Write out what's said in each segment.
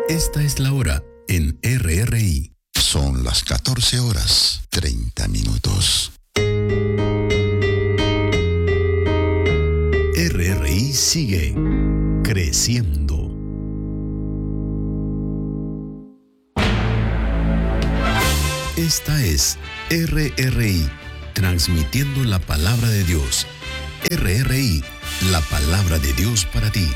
Esta es la hora en RRI. Son las 14:30. RRI sigue creciendo. Esta es RRI, transmitiendo la palabra de Dios. RRI, la palabra de Dios para ti.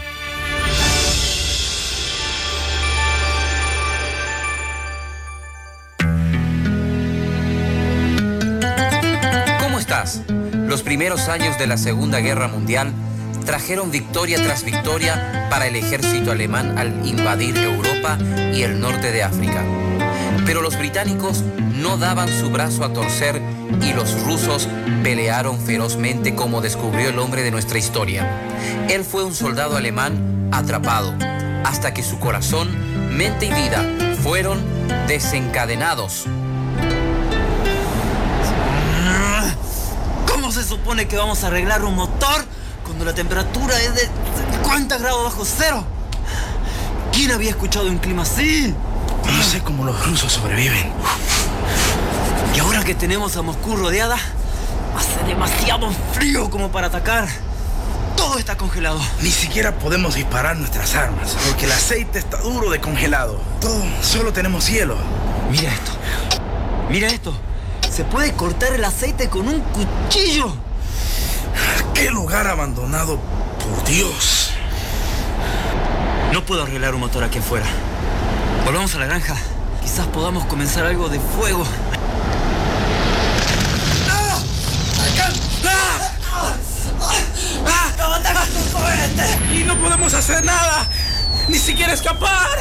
¿Cómo estás? Los primeros años de la Segunda Guerra Mundial trajeron victoria tras victoria para el ejército alemán al invadir Europa y el norte de África. Pero los británicos no daban su brazo a torcer y los rusos pelearon ferozmente, como descubrió el hombre de nuestra historia. Él fue un soldado alemán atrapado, hasta que su corazón, mente y vida fueron desencadenados. ¿Cómo se supone que vamos a arreglar un motor cuando la temperatura es de 50 grados bajo cero? ¿Quién había escuchado un clima así? No sé cómo los rusos sobreviven. Y ahora que tenemos a Moscú rodeada, hace demasiado frío como para atacar. Todo está congelado. Ni siquiera podemos disparar nuestras armas, porque el aceite está duro de congelado. Solo tenemos hielo. Mira esto. Mira esto. Se puede cortar el aceite con un cuchillo. ¡Qué lugar abandonado, por Dios! No puedo arreglar un motor aquí afuera. Volvamos a la granja. Quizás podamos comenzar algo de fuego. ¡No tengas un cohete! ¡Y no podemos hacer nada! ¡Ni siquiera escapar!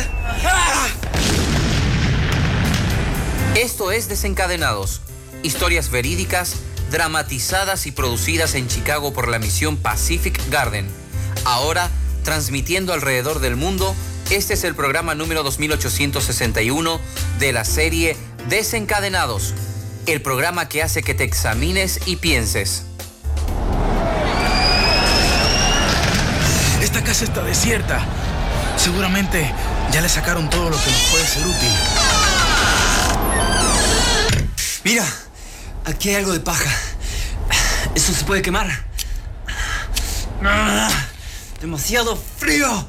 Esto es Desencadenados. Historias verídicas, dramatizadas y producidas en Chicago por la misión Pacific Garden. Ahora, transmitiendo alrededor del mundo, este es el programa número 2861 de la serie Desencadenados, el programa que hace que te examines y pienses. Esta casa está desierta. Seguramente ya le sacaron todo lo que nos puede ser útil. Mira, aquí hay algo de paja. ¿Eso se puede quemar? ¡Demasiado frío!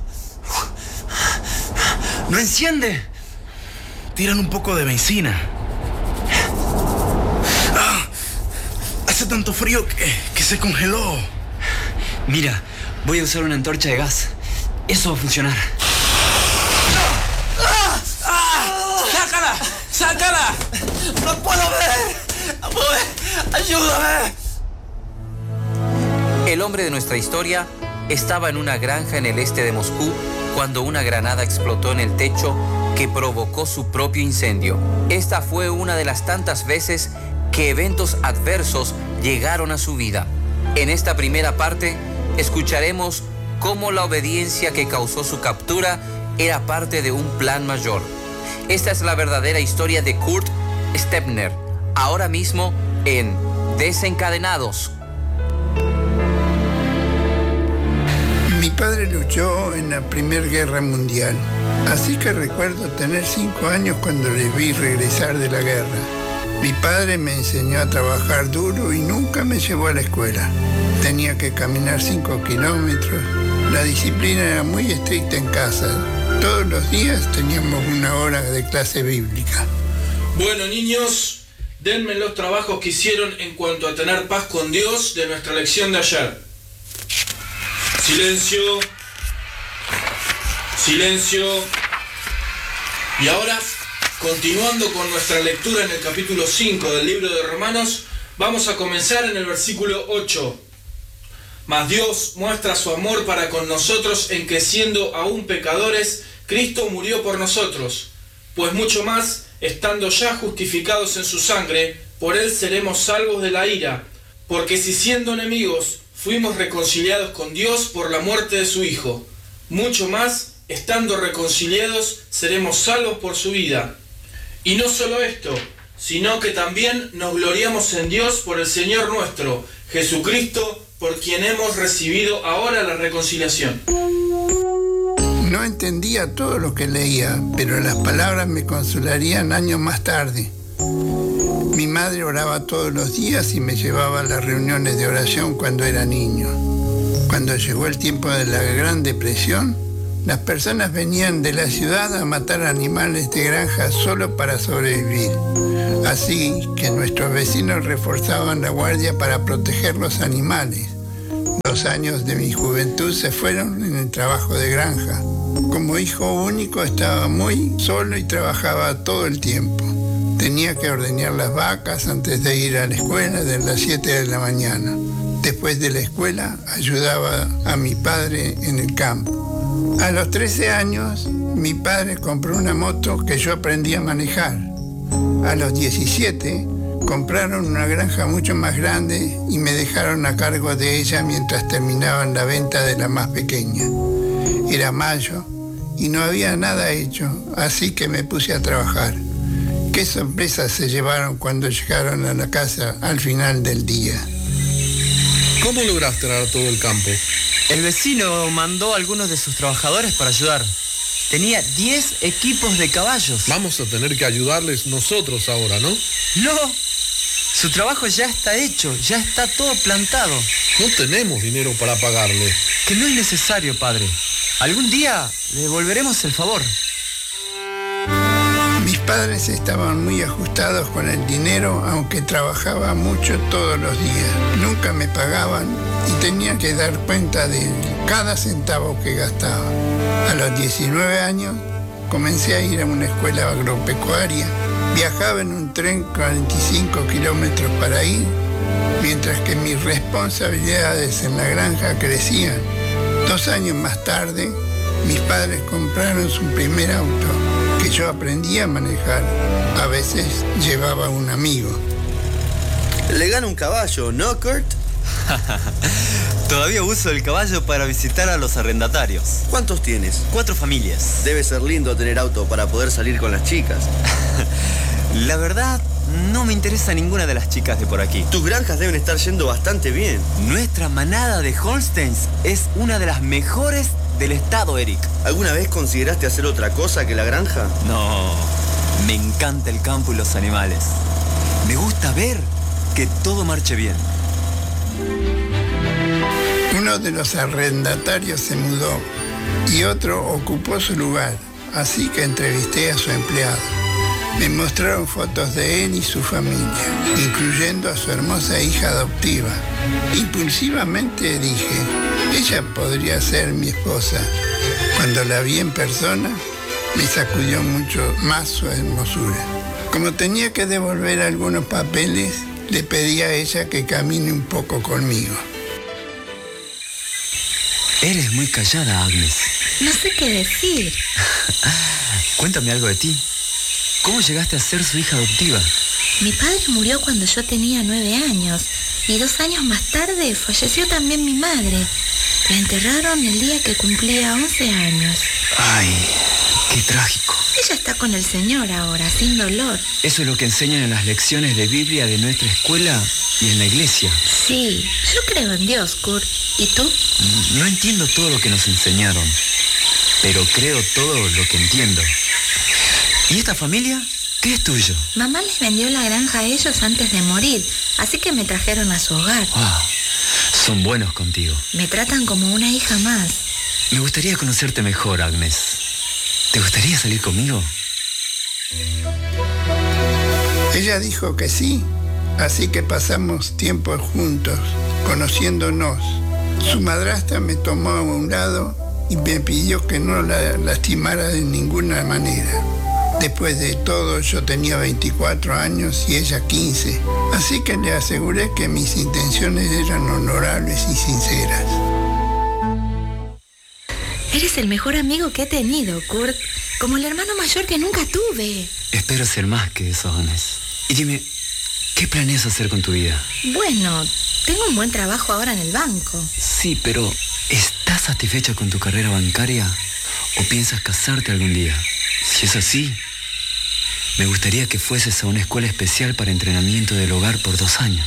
¡No enciende! Tiran un poco de benzina. Hace tanto frío que se congeló. Mira, voy a usar una antorcha de gas. Eso va a funcionar. ¡Sácala! ¡Sácala! ¡No puedo ver! ¡Ayúdame! El hombre de nuestra historia estaba en una granja en el este de Moscú cuando una granada explotó en el techo que provocó su propio incendio. Esta fue una de las tantas veces que eventos adversos llegaron a su vida. En esta primera parte escucharemos cómo la obediencia que causó su captura era parte de un plan mayor. Esta es la verdadera historia de Kurt Stepner, ahora mismo en Desencadenados. Mi padre luchó en la Primera Guerra Mundial, así que recuerdo tener 5 años cuando le vi regresar de la guerra. Mi padre me enseñó a trabajar duro y nunca me llevó a la escuela. Tenía que caminar 5 kilómetros. La disciplina era muy estricta en casa. Todos los días teníamos 1 hora de clase bíblica. Bueno, niños, denme los trabajos que hicieron en cuanto a tener paz con Dios de nuestra lección de ayer. Silencio. Silencio. Y ahora, continuando con nuestra lectura en el capítulo 5 del libro de Romanos, vamos a comenzar en el versículo 8. Mas Dios muestra su amor para con nosotros en que, siendo aún pecadores, Cristo murió por nosotros. Pues mucho más, estando ya justificados en su sangre, por él seremos salvos de la ira. Porque si siendo enemigos fuimos reconciliados con Dios por la muerte de su Hijo, mucho más, estando reconciliados, seremos salvos por su vida. Y no solo esto, sino que también nos gloriamos en Dios por el Señor nuestro, Jesucristo, por quien hemos recibido ahora la reconciliación. No entendía todo lo que leía, pero las palabras me consolarían años más tarde. Mi madre oraba todos los días y me llevaba a las reuniones de oración cuando era niño. Cuando llegó el tiempo de la Gran Depresión, las personas venían de la ciudad a matar animales de granja solo para sobrevivir. Así que nuestros vecinos reforzaban la guardia para proteger los animales. 2 años de mi juventud se fueron en el trabajo de granja. Como hijo único estaba muy solo y trabajaba todo el tiempo. Tenía que ordeñar las vacas antes de ir a la escuela de las 7 de la mañana. Después de la escuela ayudaba a mi padre en el campo. A los 13 años mi padre compró una moto que yo aprendí a manejar. A los 17 compraron una granja mucho más grande y me dejaron a cargo de ella mientras terminaban la venta de la más pequeña. Era mayo y no había nada hecho, así que me puse a trabajar. Qué sorpresas se llevaron cuando llegaron a la casa al final del día. ¿Cómo lograste arar todo el campo? El vecino mandó a algunos de sus trabajadores para ayudar. Tenía 10 equipos de caballos. Vamos a tener que ayudarles nosotros ahora, ¿no? No, su trabajo ya está hecho, ya está todo plantado. No tenemos dinero para pagarle. Que no es necesario, padre. Algún día le devolveremos el favor. Mis padres estaban muy ajustados con el dinero, aunque trabajaba mucho todos los días. Nunca me pagaban y tenía que dar cuenta de cada centavo que gastaba. A los 19 años comencé a ir a una escuela agropecuaria. Viajaba en un tren 45 kilómetros para ir, mientras que mis responsabilidades en la granja crecían. 2 años más tarde, mis padres compraron su primer auto, que yo aprendí a manejar. A veces llevaba un amigo. Le gana un caballo, ¿no, Kurt? Todavía uso el caballo para visitar a los arrendatarios. ¿Cuántos tienes? 4 familias. Debe ser lindo tener auto para poder salir con las chicas. La verdad, no me interesa ninguna de las chicas de por aquí. Tus granjas deben estar yendo bastante bien. Nuestra manada de Holsteins es una de las mejores del estado, Eric. ¿Alguna vez consideraste hacer otra cosa que la granja? No, me encanta el campo y los animales. Me gusta ver que todo marche bien. Uno de los arrendatarios se mudó y otro ocupó su lugar, así que entrevisté a su empleado. Me mostraron fotos de él y su familia, incluyendo a su hermosa hija adoptiva. Impulsivamente dije, ella podría ser mi esposa. Cuando la vi en persona, me sacudió mucho más su hermosura. Como tenía que devolver algunos papeles, le pedí a ella que camine un poco conmigo. Eres muy callada, Agnes. No sé qué decir. Cuéntame algo de ti. ¿Cómo llegaste a ser su hija adoptiva? Mi padre murió cuando yo tenía 9 años y 2 años más tarde falleció también mi madre. La enterraron el día que cumplía 11 años. Ay, qué trágico. Ella está con el Señor ahora, sin dolor. Eso es lo que enseñan en las lecciones de Biblia de nuestra escuela y en la iglesia. Sí, yo creo en Dios, Kurt. ¿Y tú? No entiendo todo lo que nos enseñaron, pero creo todo lo que entiendo. ¿Y esta familia? ¿Qué es tuyo? Mamá les vendió la granja a ellos antes de morir, así que me trajeron a su hogar. Wow, son buenos contigo. Me tratan como una hija más. Me gustaría conocerte mejor, Agnes. ¿Te gustaría salir conmigo? Ella dijo que sí, así que pasamos tiempo juntos, conociéndonos. Su madrastra me tomó a un lado y me pidió que no la lastimara de ninguna manera. Después de todo, yo tenía 24 años y ella 15, así que le aseguré que mis intenciones eran honorables y sinceras. Eres el mejor amigo que he tenido, Kurt. Como el hermano mayor que nunca tuve. Espero ser más que eso, Agnes. Y dime, ¿qué planeas hacer con tu vida? Bueno, tengo un buen trabajo ahora en el banco. Sí, pero ¿estás satisfecha con tu carrera bancaria o piensas casarte algún día? Si es así, me gustaría que fueses a una escuela especial para entrenamiento del hogar por 2 años.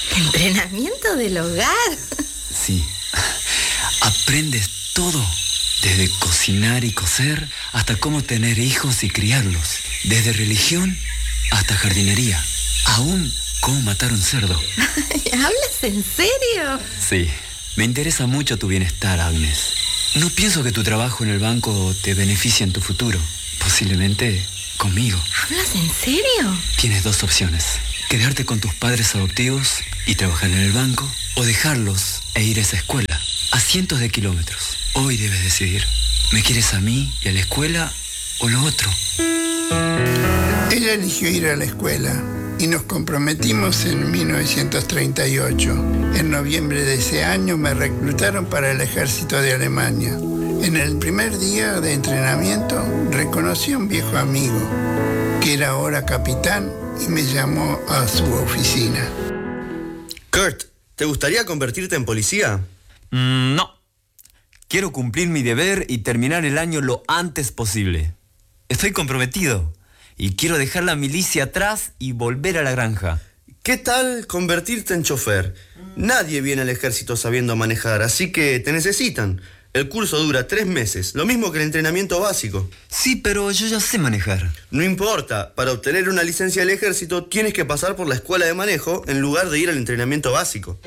¿Entrenamiento del hogar? Sí. Aprendes todo Desde cocinar y coser hasta cómo tener hijos y criarlos. Desde religión hasta jardinería. Aún cómo matar un cerdo. ¿Hablas en serio? Sí, me interesa mucho tu bienestar, Agnes. No pienso que tu trabajo en el banco te beneficie en tu futuro. Posiblemente conmigo. ¿Hablas en serio? Tienes dos opciones. Quedarte con tus padres adoptivos y trabajar en el banco, o dejarlos e ir a esa escuela, a cientos de kilómetros. Hoy debes decidir. ¿Me quieres a mí y a la escuela o lo otro? Ella eligió ir a la escuela y nos comprometimos en 1938. En noviembre de ese año me reclutaron para el ejército de Alemania. En el primer día de entrenamiento reconocí a un viejo amigo, que era ahora capitán, y me llamó a su oficina. Kurt, ¿te gustaría convertirte en policía? No. Quiero cumplir mi deber y terminar el año lo antes posible. Estoy comprometido y quiero dejar la milicia atrás y volver a la granja. ¿Qué tal convertirte en chofer? Nadie viene al ejército sabiendo manejar, así que te necesitan. El curso dura 3 meses, lo mismo que el entrenamiento básico. Sí, pero yo ya sé manejar. No importa, para obtener una licencia del ejército tienes que pasar por la escuela de manejo en lugar de ir al entrenamiento básico.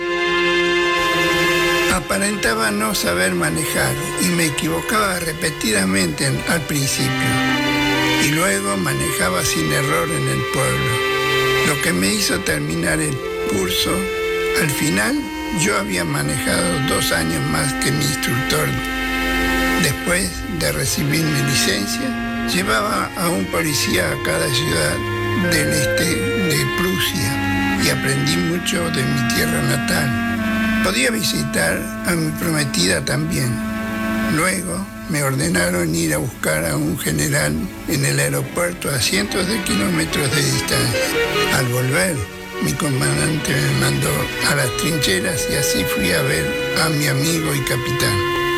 Aparentaba no saber manejar y me equivocaba repetidamente al principio. Y luego manejaba sin error en el pueblo, lo que me hizo terminar el curso. Al final, yo había manejado 2 años más que mi instructor. Después de recibir mi licencia, llevaba a un policía a cada ciudad del este de Prusia y aprendí mucho de mi tierra natal. Podía visitar a mi prometida también. Luego me ordenaron ir a buscar a un general en el aeropuerto a cientos de kilómetros de distancia. Al volver, mi comandante me mandó a las trincheras y así fui a ver a mi amigo y capitán.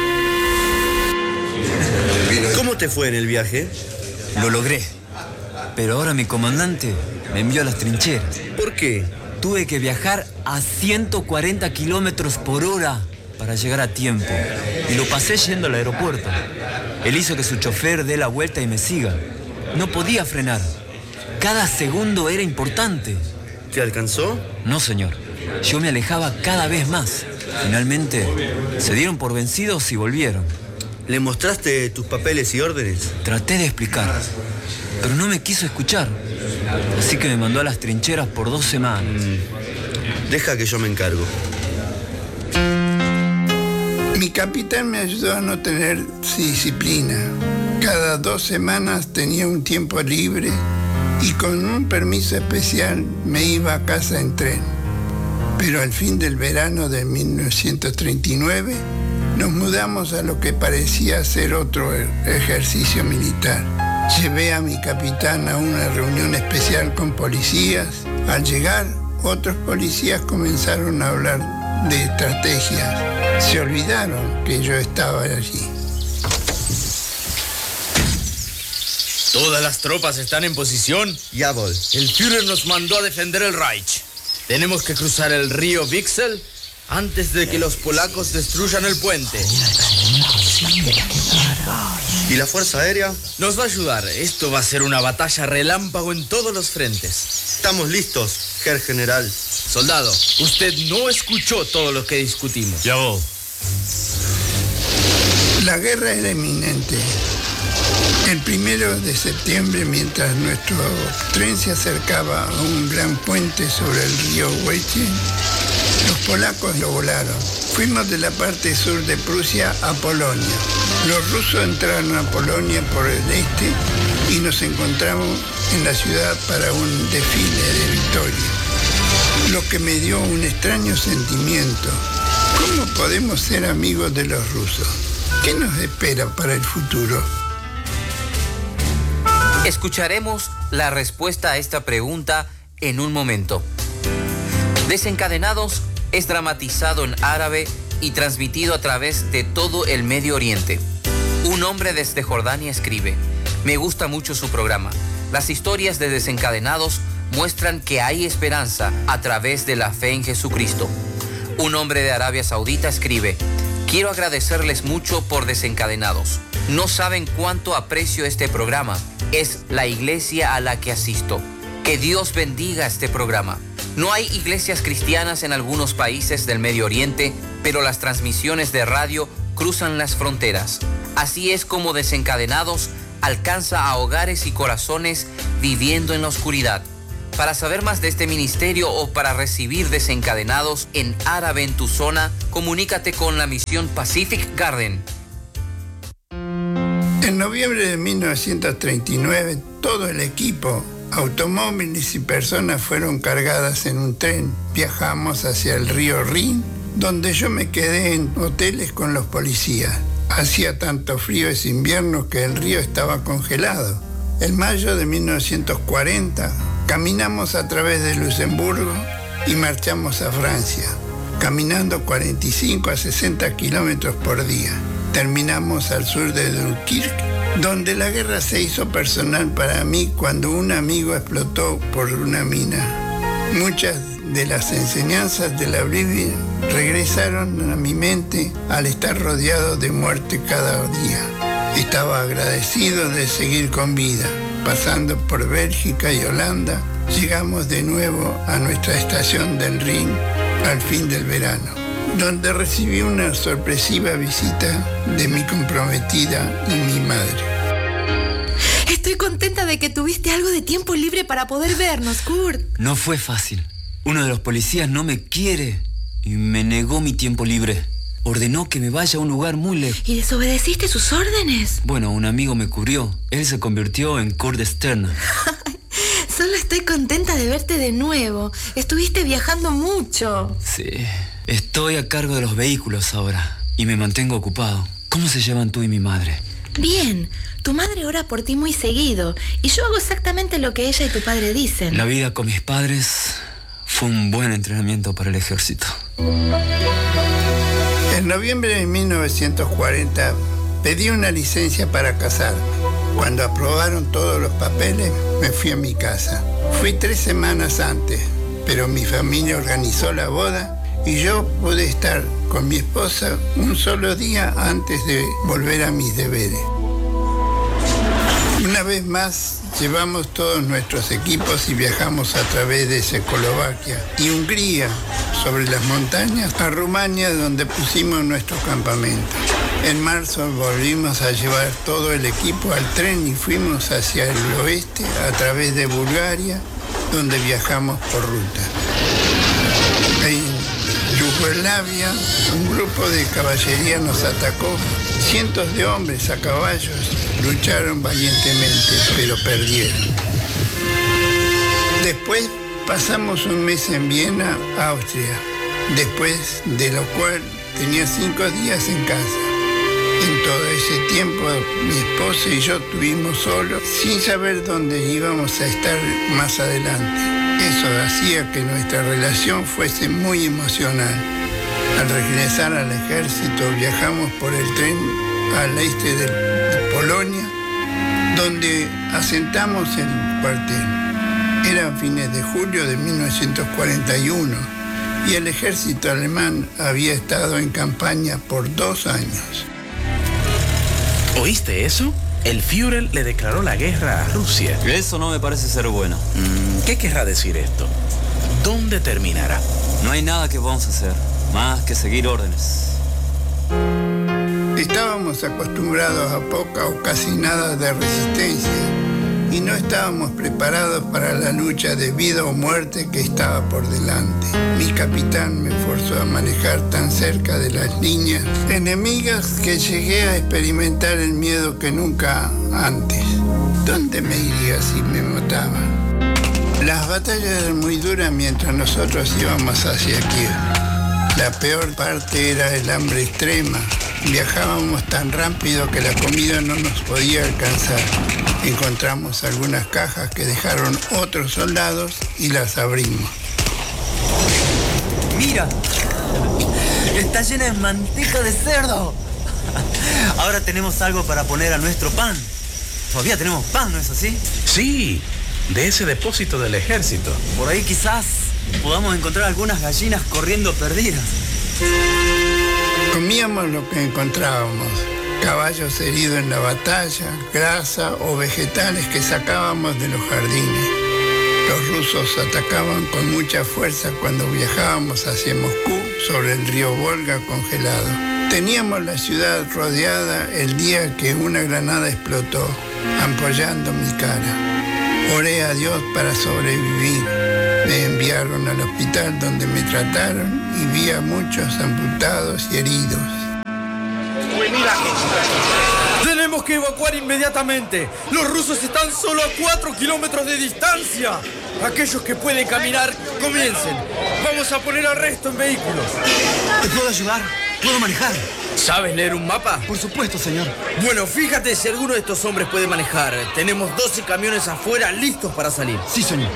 ¿Cómo te fue en el viaje? Lo logré, pero ahora mi comandante me envió a las trincheras. ¿Por qué? Tuve que viajar a 140 kilómetros por hora para llegar a tiempo. Y lo pasé yendo al aeropuerto. Él hizo que su chofer dé la vuelta y me siga. No podía frenar. Cada segundo era importante. ¿Te alcanzó? No, señor. Yo me alejaba cada vez más. Finalmente, se dieron por vencidos y volvieron. ¿Le mostraste tus papeles y órdenes? Traté de explicar, pero no me quiso escuchar. Así que me mandó a las trincheras por 2 semanas. Deja que yo me encargo. Mi capitán me ayudó a no tener disciplina. Cada 2 semanas tenía un tiempo libre y con un permiso especial me iba a casa en tren. Pero al fin del verano de 1939 nos mudamos a lo que parecía ser otro ejercicio militar. Llevé a mi capitán a una reunión especial con policías. Al llegar, otros policías comenzaron a hablar de estrategias. Se olvidaron que yo estaba allí. ¿Todas las tropas están en posición? Jawohl. El Führer nos mandó a defender el Reich. Tenemos que cruzar el río Wixel antes de que los polacos destruyan el puente. ¿Y la Fuerza Aérea? Nos va a ayudar. Esto va a ser una batalla relámpago en todos los frentes. Estamos listos, Herr General. Soldado, usted no escuchó todo lo que discutimos. Ya vos. La guerra era inminente. El 1 de septiembre, mientras nuestro tren se acercaba a un gran puente sobre el río Wejin, los polacos lo volaron. Fuimos de la parte sur de Prusia a Polonia. Los rusos entraron a Polonia por el este y nos encontramos en la ciudad para un desfile de victoria. Lo que me dio un extraño sentimiento. ¿Cómo podemos ser amigos de los rusos? ¿Qué nos espera para el futuro? Escucharemos la respuesta a esta pregunta en un momento. Desencadenados es dramatizado en árabe y transmitido a través de todo el Medio Oriente. Un hombre desde Jordania escribe: me gusta mucho su programa. Las historias de Desencadenados muestran que hay esperanza a través de la fe en Jesucristo. Un hombre de Arabia Saudita escribe: Quiero agradecerles mucho por Desencadenados. No saben cuánto aprecio este programa. Es la iglesia a la que asisto. Que Dios bendiga este programa. No hay iglesias cristianas en algunos países del Medio Oriente, pero las transmisiones de radio cruzan las fronteras. Así es como Desencadenados alcanza a hogares y corazones viviendo en la oscuridad. Para saber más de este ministerio o para recibir Desencadenados en árabe en tu zona, comunícate con la misión Pacific Garden. En noviembre de 1939, todo el equipo, automóviles y personas fueron cargadas en un tren. Viajamos hacia el río Rin, donde yo me quedé en hoteles con los policías. Hacía tanto frío ese invierno que el río estaba congelado. En mayo de 1940, caminamos a través de Luxemburgo y marchamos a Francia, caminando 45 a 60 kilómetros por día. Terminamos al sur de Dunkirk, donde la guerra se hizo personal para mí cuando un amigo explotó por una mina. Muchas de las enseñanzas de la Biblia regresaron a mi mente al estar rodeado de muerte cada día. Estaba agradecido de seguir con vida. Pasando por Bélgica y Holanda, llegamos de nuevo a nuestra estación del Rin al fin del verano, donde recibí una sorpresiva visita de mi comprometida y mi madre. Estoy contenta de que tuviste algo de tiempo libre para poder vernos, Kurt. No fue fácil. Uno de los policías no me quiere y me negó mi tiempo libre. Ordenó que me vaya a un lugar muy lejos. ¿Y desobedeciste sus órdenes? Bueno, un amigo me cubrió. Él se convirtió en Kurt Stern. Solo estoy contenta de verte de nuevo. Estuviste viajando mucho. Sí. Estoy a cargo de los vehículos ahora y me mantengo ocupado. ¿Cómo se llevan tú y mi madre? Bien. Tu madre ora por ti muy seguido y yo hago exactamente lo que ella y tu padre dicen. La vida con mis padres fue un buen entrenamiento para el ejército. En noviembre de 1940 pedí una licencia para casarme. Cuando aprobaron todos los papeles, me fui a mi casa. Fui 3 semanas antes, pero mi familia organizó la boda y yo pude estar con mi esposa un solo día antes de volver a mis deberes. Una vez más, llevamos todos nuestros equipos y viajamos a través de Checoslovaquia y Hungría, sobre las montañas, a Rumania, donde pusimos nuestro campamento. En marzo volvimos a llevar todo el equipo al tren y fuimos hacia el oeste a través de Bulgaria, donde viajamos por ruta. En Yugoslavia, un grupo de caballería nos atacó. Cientos de hombres a caballos lucharon valientemente, pero perdieron. Después pasamos un mes en Viena, Austria, después de lo cual tenía 5 días en casa. En todo ese tiempo, mi esposa y yo estuvimos solos, sin saber dónde íbamos a estar más adelante. Eso hacía que nuestra relación fuese muy emocional. Al regresar al ejército, viajamos por el tren al este de Polonia, donde asentamos el cuartel. Eran fines de julio de 1941 y el ejército alemán había estado en campaña por 2 años. ¿Oíste eso? El Führer le declaró la guerra a Rusia. Eso no me parece ser bueno. ¿Qué querrá decir esto? ¿Dónde terminará? No hay nada que vamos a hacer, más que seguir órdenes. Estábamos acostumbrados a poca o casi nada de resistencia y no estábamos preparados para la lucha de vida o muerte que estaba por delante. Mi capitán me forzó a manejar tan cerca de las líneas enemigas que llegué a experimentar el miedo que nunca antes. ¿Dónde me iría si me mataban? Las batallas eran muy duras mientras nosotros íbamos hacia Kiev. La peor parte era el hambre extrema. Viajábamos tan rápido que la comida no nos podía alcanzar. Encontramos algunas cajas que dejaron otros soldados y las abrimos. ¡Mira! Está llena de manteca de cerdo. Ahora tenemos algo para poner a nuestro pan. Todavía tenemos pan, ¿no es así? Sí, de ese depósito del ejército. Por ahí quizás podamos encontrar algunas gallinas corriendo perdidas. Comíamos lo que encontrábamos: caballos heridos en la batalla, grasa o vegetales que sacábamos de los jardines. Los rusos atacaban con mucha fuerza cuando viajábamos hacia Moscú sobre el río Volga congelado. Teníamos la ciudad rodeada el día que una granada explotó, ampollando mi cara. Oré a Dios para sobrevivir. Me enviaron al hospital donde me trataron y vi a muchos amputados y heridos. ¡Tenemos que evacuar inmediatamente! ¡Los rusos están solo a 4 kilómetros de distancia! Aquellos que pueden caminar, comiencen. Vamos a poner arresto en vehículos. ¿Te puedo ayudar? ¿Puedo manejar? ¿Sabes leer un mapa? Por supuesto, señor. Bueno, fíjate si alguno de estos hombres puede manejar. Tenemos 12 camiones afuera listos para salir. Sí, señor.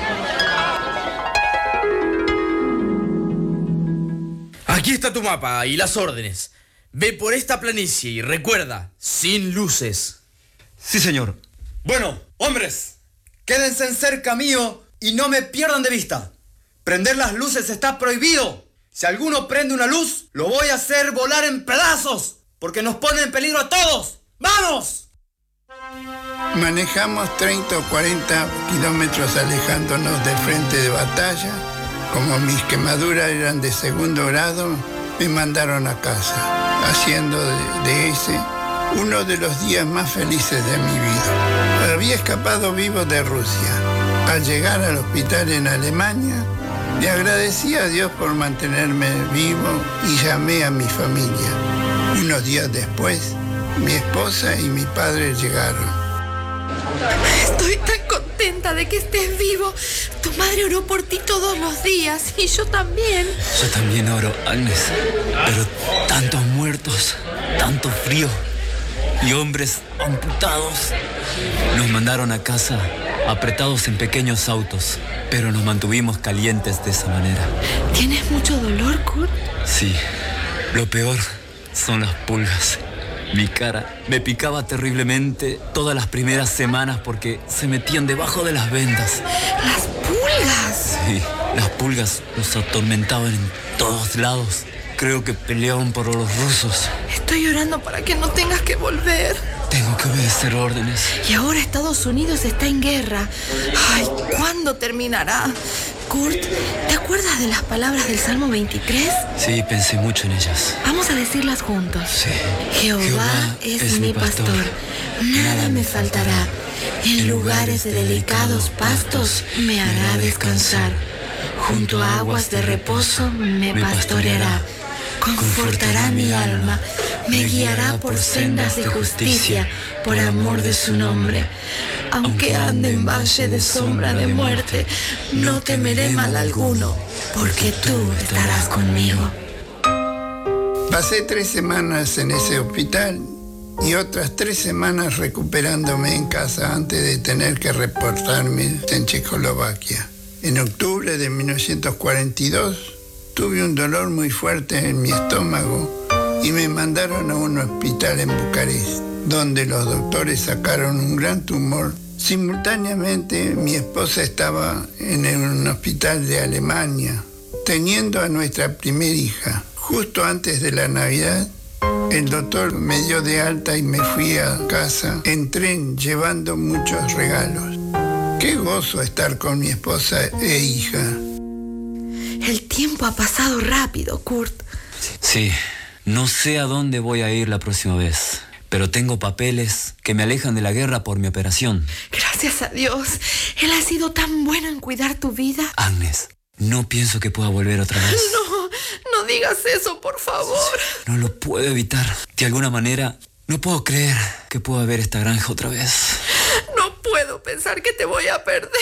Aquí está tu mapa y las órdenes. Ve por esta planicie y recuerda, sin luces. Sí, señor. Bueno, hombres, quédense cerca mío y no me pierdan de vista. Prender las luces está prohibido. Si alguno prende una luz, lo voy a hacer volar en pedazos, porque nos pone en peligro a todos. ¡Vamos! Manejamos 30 o 40 kilómetros alejándonos del frente de batalla. Como mis quemaduras eran de segundo grado, me mandaron a casa, haciendo de ese uno de los días más felices de mi vida. Había escapado vivo de Rusia. Al llegar al hospital en Alemania, le agradecí a Dios por mantenerme vivo y llamé a mi familia. Unos días después, mi esposa y mi padre llegaron. Estoy tan contenta de que estés vivo. Tu madre oró por ti todos los días y yo también. Yo también oro, Agnes. Pero tantos muertos, tanto frío y hombres amputados. Nos mandaron a casa apretados en pequeños autos, pero nos mantuvimos calientes de esa manera. ¿Tienes mucho dolor, Kurt? Sí, lo peor son las pulgas. Mi cara me picaba terriblemente todas las primeras semanas porque se metían debajo de las vendas. ¿Las pulgas? Sí, las pulgas nos atormentaban en todos lados. Creo que peleaban por los rusos. Estoy orando para que no tengas que volver. Tengo que obedecer órdenes. Y ahora Estados Unidos está en guerra. Ay, ¿cuándo terminará? Kurt, ¿te acuerdas de las palabras del Salmo 23? Sí, pensé mucho en ellas. Vamos a decirlas juntos. Sí. Jehová es mi pastor, nada me faltará. En lugares de delicados pastos me hará descansar. Junto a aguas de reposo me pastoreará. Confortará mi alma, me guiará por sendas de justicia, por amor de su nombre. Aunque ande en valle de sombra de muerte, no temeré mal alguno, porque tú estarás conmigo. Pasé 3 semanas en ese hospital y otras 3 semanas recuperándome en casa antes de tener que reportarme en Checoslovaquia. En octubre de 1942 tuve un dolor muy fuerte en mi estómago y me mandaron a un hospital en Bucarest, donde los doctores sacaron un gran tumor. Simultáneamente, mi esposa estaba en un hospital de Alemania, teniendo a nuestra primera hija. Justo antes de la Navidad, el doctor me dio de alta y me fui a casa en tren llevando muchos regalos. Qué gozo estar con mi esposa e hija. El tiempo ha pasado rápido, Kurt. Sí, no sé a dónde voy a ir la próxima vez, pero tengo papeles que me alejan de la guerra por mi operación. Gracias a Dios. Él ha sido tan bueno en cuidar tu vida. Agnes, no pienso que pueda volver otra vez. No digas eso, por favor. No lo puedo evitar. De alguna manera, no puedo creer que pueda ver esta granja otra vez. No puedo pensar que te voy a perder.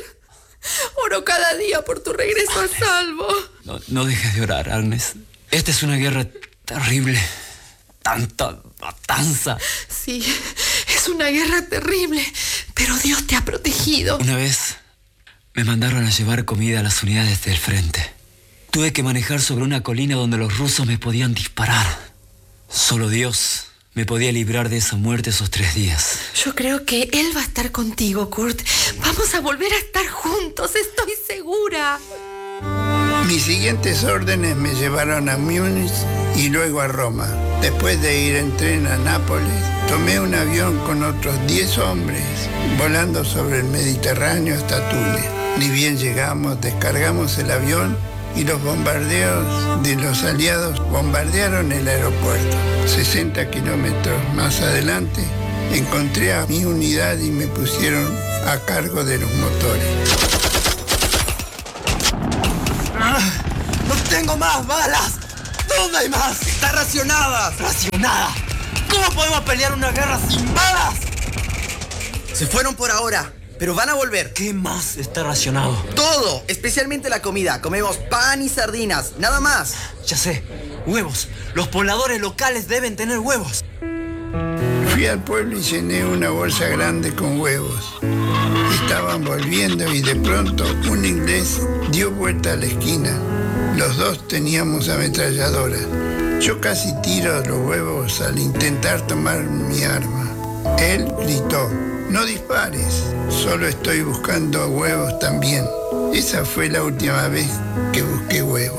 Oro cada día por tu regreso a salvo. No dejes de orar, Agnes. Esta es una guerra terrible. Tanta matanza. Sí, es una guerra terrible, pero Dios te ha protegido. Una vez me mandaron a llevar comida a las unidades del frente. Tuve que manejar sobre una colina donde los rusos me podían disparar. Solo Dios me podía librar de esa muerte esos 3 días. Yo creo que Él va a estar contigo, Kurt. Vamos a volver a estar juntos, estoy segura. Mis siguientes órdenes me llevaron a Múnich y luego a Roma. Después de ir en tren a Nápoles, tomé un avión con otros 10 hombres, volando sobre el Mediterráneo hasta Túnez. Ni bien llegamos, descargamos el avión y los bombardeos de los aliados bombardearon el aeropuerto. 60 kilómetros más adelante, encontré a mi unidad y me pusieron a cargo de los motores. ¡No tengo más balas! ¿Dónde hay más? ¡Está racionada! ¡Racionada! ¿Cómo podemos pelear una guerra sin balas? Se fueron por ahora, pero van a volver. ¿Qué más está racionado? Todo, especialmente la comida. Comemos pan y sardinas, nada más. Ya sé, huevos. Los pobladores locales deben tener huevos. Fui al pueblo y llené una bolsa grande con huevos. Estaban volviendo y de pronto un inglés dio vuelta a la esquina. Los dos teníamos ametralladoras. Yo casi tiro los huevos al intentar tomar mi arma. Él gritó: "No dispares, solo estoy buscando huevos también". Esa fue la última vez que busqué huevos.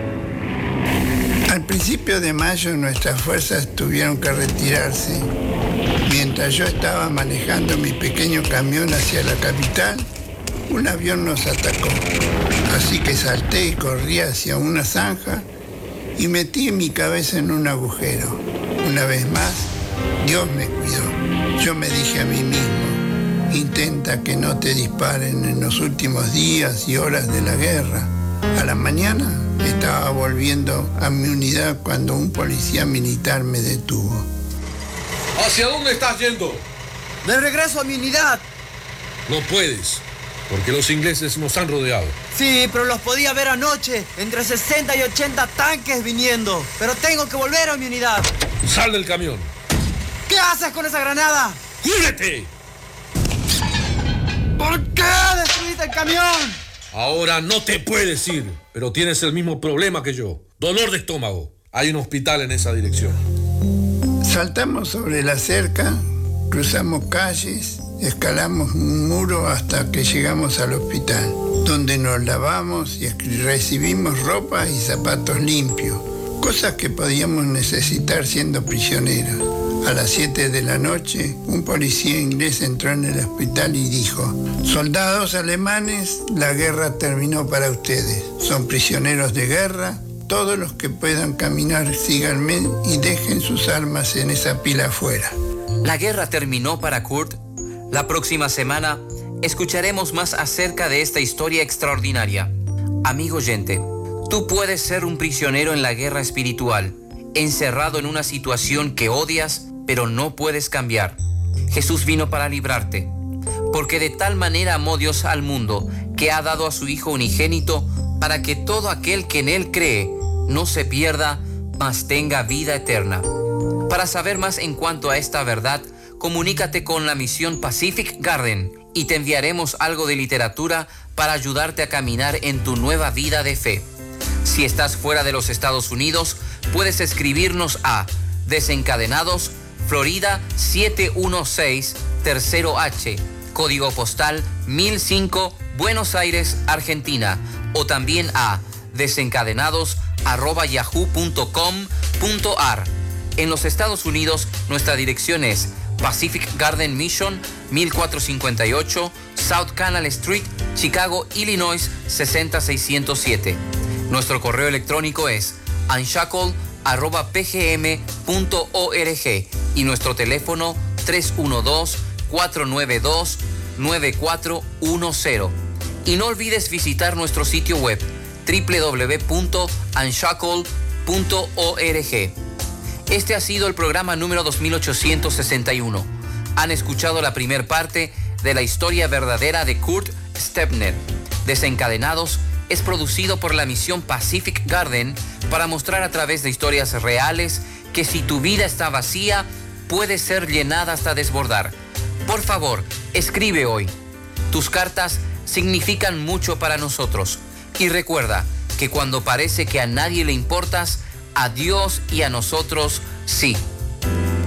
Al principio de mayo nuestras fuerzas tuvieron que retirarse. Mientras yo estaba manejando mi pequeño camión hacia la capital, un avión nos atacó. Así que salté y corrí hacia una zanja y metí mi cabeza en un agujero. Una vez más, Dios me cuidó. Yo me dije a mí mismo: intenta que no te disparen en los últimos días y horas de la guerra. A la mañana estaba volviendo a mi unidad cuando un policía militar me detuvo. ¿Hacia dónde estás yendo? De regreso a mi unidad. No puedes, porque los ingleses nos han rodeado. Sí, pero los podía ver anoche, entre 60 y 80 tanques viniendo. Pero tengo que volver a mi unidad. Sal del camión. ¿Qué haces con esa granada? ¡Únete! ¿Por qué destruiste el camión? Ahora no te puedes ir, pero tienes el mismo problema que yo. Dolor de estómago. Hay un hospital en esa dirección. Saltamos sobre la cerca, cruzamos calles, escalamos un muro hasta que llegamos al hospital, donde nos lavamos y recibimos ropa y zapatos limpios, cosas que podíamos necesitar siendo prisioneros. A las 7 de la noche, un policía inglés entró en el hospital y dijo: "Soldados alemanes, la guerra terminó para ustedes. Son prisioneros de guerra. Todos los que puedan caminar, síganme y dejen sus armas en esa pila afuera". ¿La guerra terminó para Kurt? La próxima semana escucharemos más acerca de esta historia extraordinaria. Amigo oyente, tú puedes ser un prisionero en la guerra espiritual, encerrado en una situación que odias, pero no puedes cambiar. Jesús vino para librarte, porque de tal manera amó Dios al mundo, que ha dado a su Hijo unigénito, para que todo aquel que en Él cree no se pierda, mas tenga vida eterna. Para saber más en cuanto a esta verdad, comunícate con la misión Pacific Garden y te enviaremos algo de literatura para ayudarte a caminar en tu nueva vida de fe. Si estás fuera de los Estados Unidos, puedes escribirnos a Desencadenados, Florida 716, Tercero H, código postal 1005, Buenos Aires, Argentina, o también a desencadenados@yahoo.com.ar. En los Estados Unidos, nuestra dirección es Pacific Garden Mission, 1458, South Canal Street, Chicago, Illinois, 60607. Nuestro correo electrónico es unshackle@pgm.org y nuestro teléfono 312-492-9410. Y no olvides visitar nuestro sitio web www.unshackle.org. Este ha sido el programa número 2861. Han escuchado la primera parte de la historia verdadera de Kurt Stepner. Desencadenados es producido por la misión Pacific Garden para mostrar a través de historias reales que si tu vida está vacía, puede ser llenada hasta desbordar. Por favor, escribe hoy. Tus cartas significan mucho para nosotros. Y recuerda que cuando parece que a nadie le importas, a Dios y a nosotros sí.